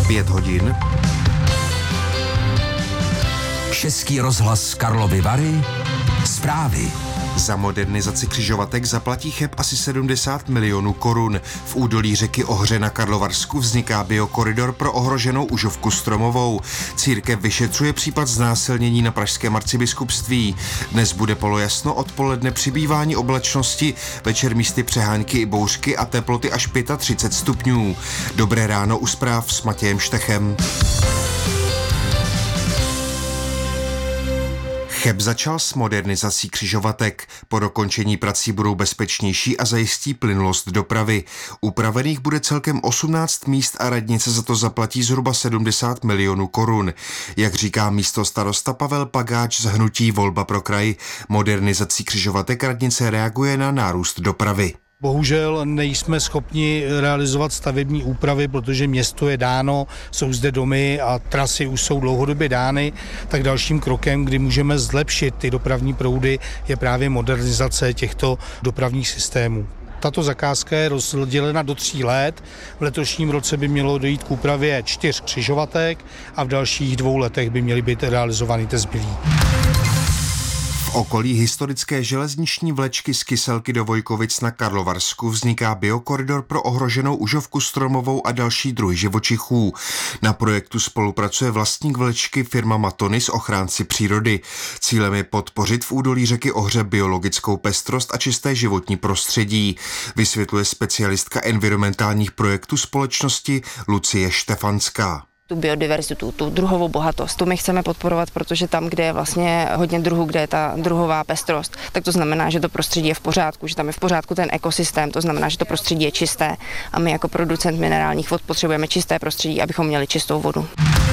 5 hodin. Český rozhlas Karlovy Vary. Zprávy. Za modernizaci křižovatek zaplatí Cheb asi 70 milionů korun. V údolí řeky Ohře na Karlovarsku vzniká biokoridor pro ohroženou užovku stromovou. Církev vyšetřuje případ znásilnění na pražském arcibiskupství. Dnes bude polojasno, odpoledne přibývání oblačnosti, večer místy přehánky i bouřky a teploty až 35 stupňů. Dobré ráno u zpráv s Matějem Štechem. Cheb začal s modernizací křižovatek. Po dokončení prací budou bezpečnější a zajistí plynulost dopravy. Upravených bude celkem 18 míst a radnice za to zaplatí zhruba 70 milionů korun. Jak říká místostarosta Pavel Pagáč z hnutí Volba pro kraj, modernizací křižovatek radnice reaguje na nárůst dopravy. Bohužel nejsme schopni realizovat stavební úpravy, protože město je dáno, jsou zde domy a trasy už jsou dlouhodobě dány, tak dalším krokem, kdy můžeme zlepšit ty dopravní proudy, je právě modernizace těchto dopravních systémů. Tato zakázka je rozdělena do 3 let. V letošním roce by mělo dojít k úpravě 4 křižovatek a v dalších 2 letech by měly být realizovány ty zbylí. V okolí historické železniční vlečky z Kyselky do Vojkovic na Karlovarsku vzniká biokoridor pro ohroženou užovku stromovou a další druhy živočichů. Na projektu spolupracuje vlastník vlečky firma Matonis, ochránci přírody. Cílem je podpořit v údolí řeky Ohře biologickou pestrost a čisté životní prostředí, vysvětluje specialistka environmentálních projektů společnosti Lucie Štefanská. Tu biodiverzitu, tu druhovou bohatost, tu my chceme podporovat, protože tam, kde je vlastně hodně druhů, kde je ta druhová pestrost, tak to znamená, že to prostředí je v pořádku, že tam je v pořádku ten ekosystém, to znamená, že to prostředí je čisté a my jako producent minerálních vod potřebujeme čisté prostředí, abychom měli čistou vodu.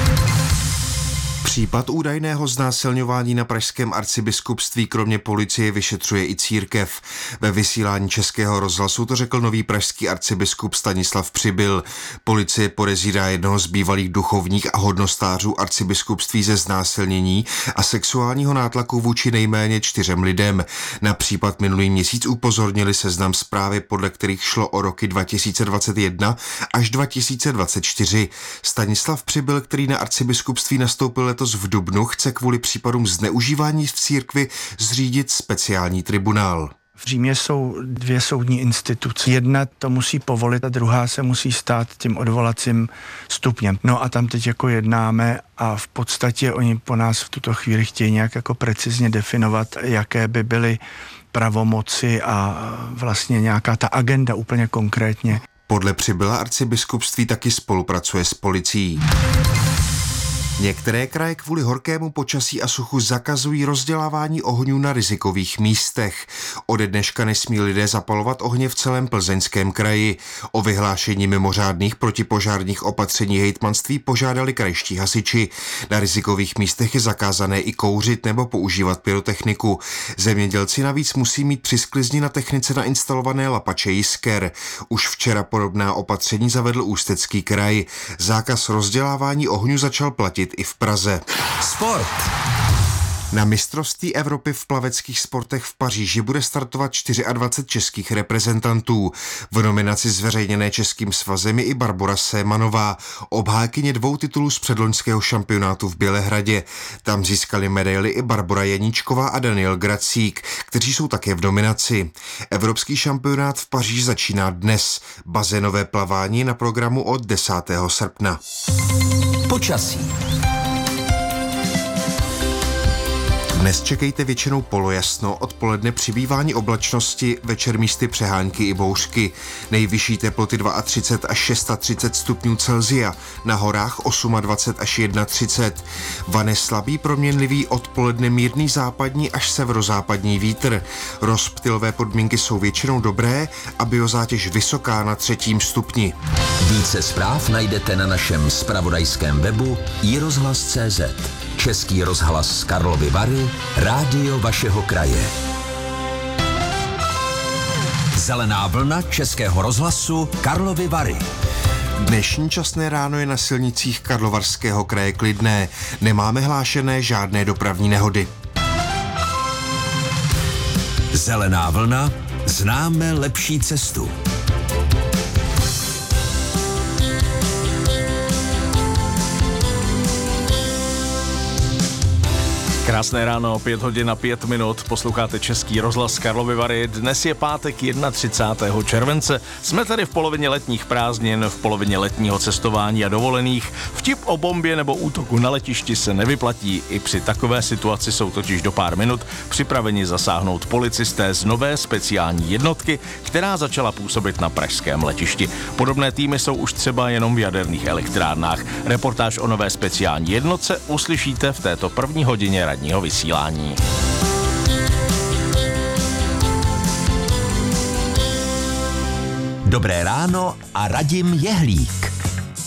Případ údajného znásilňování na pražském arcibiskupství kromě policie vyšetřuje i církev. Ve vysílání Českého rozhlasu to řekl nový pražský arcibiskup Stanislav Přibyl. Policie podezírá jednoho z bývalých duchovních a hodnostářů arcibiskupství ze znásilnění a sexuálního nátlaku vůči nejméně 4 lidem. Na případ minulý měsíc upozornili Seznam Zprávy, podle kterých šlo o roky 2021 až 2024. Stanislav Přibyl, který na arcibiskupství nastoupil letos v dubnu, chce kvůli případům zneužívání v církvi zřídit speciální tribunál. V Římě jsou 2 soudní instituce. Jedna to musí povolit a druhá se musí stát tím odvolacím stupněm. No a tam teď jako jednáme a v podstatě oni po nás v tuto chvíli chtějí nějak jako precizně definovat, jaké by byly pravomoci a vlastně nějaká ta agenda úplně konkrétně. Podle Přibyla arcibiskupství taky spolupracuje s policií. Některé kraje kvůli horkému počasí a suchu zakazují rozdělávání ohňů na rizikových místech. Ode dneška nesmí lidé zapalovat ohně v celém Plzeňském kraji. O vyhlášení mimořádných protipožárních opatření hejtmanství požádali krajští hasiči. Na rizikových místech je zakázané i kouřit nebo používat pyrotechniku. Zemědělci navíc musí mít při sklizni na technice nainstalované lapače jisker. Už včera podobná opatření zavedl Ústecký kraj. Zákaz rozdělávání ohňů začal platit i v Praze. Sport. Na mistrovství Evropy v plaveckých sportech v Paříži bude startovat 24 českých reprezentantů. V nominaci zveřejněné Českým svazem je i Barbora Sémanová, obhájkyně 2 titulů z předloňského šampionátu v Bělehradě. Tam získali medaili i Barbora Janíčková a Daniel Gracík, kteří jsou také v nominaci. Evropský šampionát v Paříži začíná dnes. Bazénové plavání je na programu od 10. srpna. Počasí. Dnes čekejte většinou polojasno, odpoledne přibývání oblačnosti, večer místy přehánky i bouřky. Nejvyšší teploty 32 až 36 stupňů Celsia, na horách 28 až 31. Vane slabý proměnlivý, odpoledne mírný západní až severozápadní vítr. Rozptylové podmínky jsou většinou dobré a biozátěž vysoká na 3. stupni. Více zpráv najdete na našem zpravodajském webu iRozhlas.cz. Český rozhlas z Karlovy Vary, rádio vašeho kraje. Zelená vlna Českého rozhlasu Karlovy Vary. Dnešní časné ráno je na silnicích Karlovarského kraje klidné. Nemáme hlášené žádné dopravní nehody. Zelená vlna, známe lepší cestu. Krásné ráno, 5 hodin a 5 minut, posloucháte Český rozhlas Karlovy Vary. Dnes je pátek 31. července. Jsme tady v polovině letních prázdnin, v polovině letního cestování a dovolených. Vtip o bombě nebo útoku na letišti se nevyplatí. I při takové situaci jsou totiž do pár minut připraveni zasáhnout policisté z nové speciální jednotky, která začala působit na pražském letišti. Podobné týmy jsou už třeba jenom v jaderných elektrárnách. Reportáž o nové speciální jednotce uslyšíte v této první hodině ranního vysílání. Dobré ráno a Radim Jehlík.